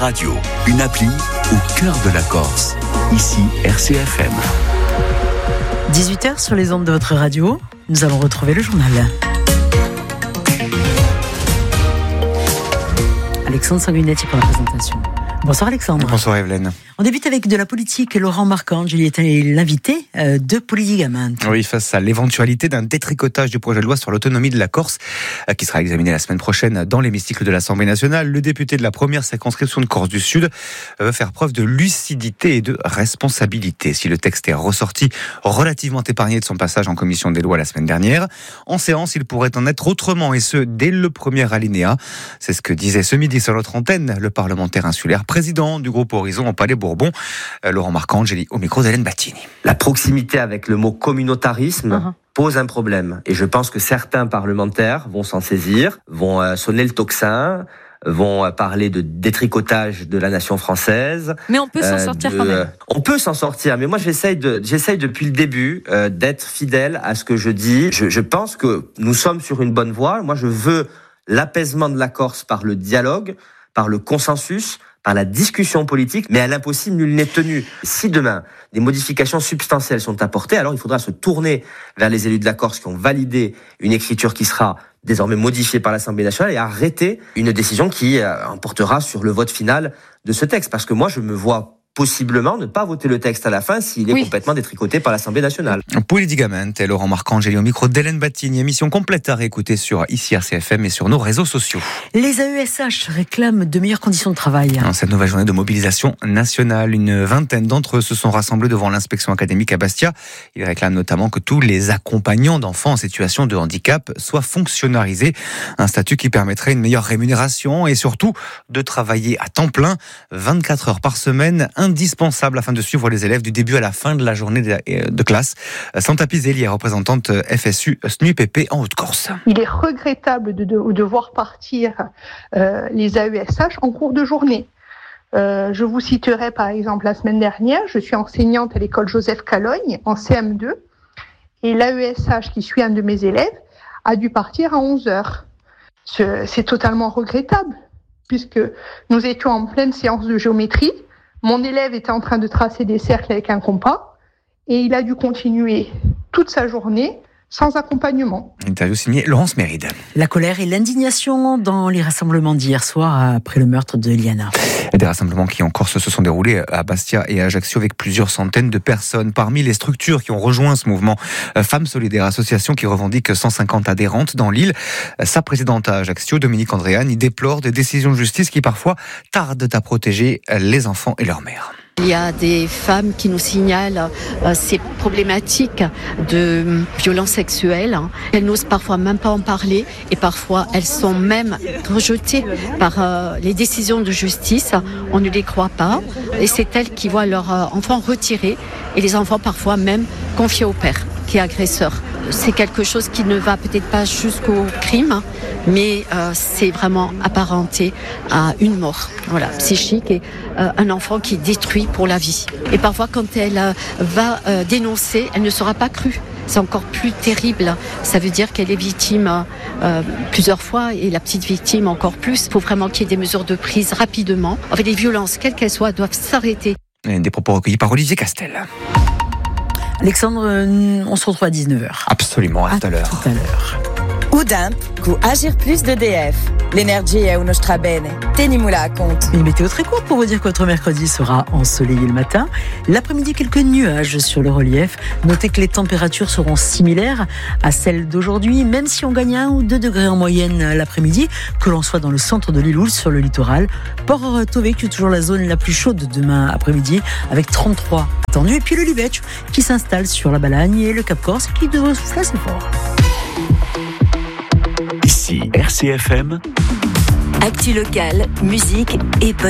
Radio, une appli au cœur de la Corse. Ici, RCFM. 18h sur les ondes de votre radio, nous allons retrouver le journal. Alexandre Sanguinetti pour la présentation. Bonsoir Alexandre. Bonsoir Evelyne. On débute avec de la politique. Laurent Marcangeli est l'invité de Politigament. Oui, face à l'éventualité d'un détricotage du projet de loi sur l'autonomie de la Corse, qui sera examiné la semaine prochaine dans l'hémicycle de l'Assemblée nationale, le député de la première circonscription de Corse du Sud veut faire preuve de lucidité et de responsabilité. Si le texte est ressorti relativement épargné de son passage en commission des lois la semaine dernière, en séance, il pourrait en être autrement, et ce, dès le premier alinéa. C'est ce que disait ce midi sur notre antenne le parlementaire insulaire, président du groupe Horizon au Palais Bourbon, Laurent Marcangeli, au micro d'Hélène Battini. La proximité avec le mot communautarisme pose un problème. Et je pense que certains parlementaires vont s'en saisir, vont sonner le tocsin, vont parler de détricotage de la nation française. Mais on peut s'en sortir quand même. On peut s'en sortir, mais moi j'essaye depuis le début d'être fidèle à ce que je dis. Je pense que nous sommes sur une bonne voie. Moi je veux l'apaisement de la Corse par le dialogue, par le consensus, par la discussion politique, mais à l'impossible, nul n'est tenu. Si demain, des modifications substantielles sont apportées, alors il faudra se tourner vers les élus de la Corse qui ont validé une écriture qui sera désormais modifiée par l'Assemblée nationale et arrêter une décision qui emportera sur le vote final de ce texte. Parce que moi, je me vois possiblement ne pas voter le texte à la fin s'il est complètement détricoté par l'Assemblée nationale. Politigament et Laurent Marcangeli au micro d'Hélène Battini. Émission complète à réécouter sur ici RCFM et sur nos réseaux sociaux. Les AESH réclament de meilleures conditions de travail. Dans cette nouvelle journée de mobilisation nationale, une vingtaine d'entre eux se sont rassemblés devant l'inspection académique à Bastia. Ils réclament notamment que tous les accompagnants d'enfants en situation de handicap soient fonctionnalisés. Un statut qui permettrait une meilleure rémunération et surtout de travailler à temps plein, 24 heures par semaine, indispensable afin de suivre les élèves du début à la fin de la journée de classe. Santa Piselli est représentante FSU SNUPP en Haute-Corse. Il est regrettable de voir partir les AESH en cours de journée. Je vous citerai par exemple la semaine dernière, je suis enseignante à l'école Joseph Calogne en CM2 et l'AESH qui suit un de mes élèves a dû partir à 11h. C'est totalement regrettable puisque nous étions en pleine séance de géométrie. Mon élève était en train de tracer des cercles avec un compas et il a dû continuer toute sa journée sans accompagnement. Interview signée Laurence Méride. La colère et l'indignation dans les rassemblements d'hier soir après le meurtre de Liana. Des rassemblements qui en Corse se sont déroulés à Bastia et à Ajaccio avec plusieurs centaines de personnes. Parmi les structures qui ont rejoint ce mouvement, Femmes Solidaires, association qui revendique 150 adhérentes dans l'île. Sa présidente à Ajaccio, Dominique Andréane, y déplore des décisions de justice qui parfois tardent à protéger les enfants et leurs mères. Il y a des femmes qui nous signalent ces problématiques de violences sexuelles. Elles n'osent parfois même pas en parler et parfois elles sont même rejetées par les décisions de justice. On ne les croit pas et c'est elles qui voient leurs enfants retirés et les enfants parfois même confiés au père qui est agresseur. C'est quelque chose qui ne va peut-être pas jusqu'au crime, mais c'est vraiment apparenté à une mort psychique et un enfant qui est détruit pour la vie. Et parfois, quand elle va dénoncer, elle ne sera pas crue. C'est encore plus terrible. Ça veut dire qu'elle est victime plusieurs fois et la petite victime encore plus. Il faut vraiment qu'il y ait des mesures de prise rapidement. En fait, les violences, quelles qu'elles soient, doivent s'arrêter. Des propos recueillis par Olivier Castel. Alexandre, on se retrouve à 19h. Absolument, à tout à l'heure. Tout à l'heure. Udimp, cu Agir Plus d'EDF. L'énergie est une nostra bene. Tenimula à compte. Une météo très courte pour vous dire que votre mercredi sera ensoleillé le matin. L'après-midi, quelques nuages sur le relief. Notez que les températures seront similaires à celles d'aujourd'hui, même si on gagne 1 ou 2 degrés en moyenne l'après-midi, que l'on soit dans le centre de l'île ou sur le littoral. Port-Tové, qui est toujours la zone la plus chaude demain après-midi, avec 33 attendus. Et puis le Libetch, qui s'installe sur la Balagne et le Cap Corse, qui devrait souffler assez fort. Ici RCFM. Actu locale, musique et bonne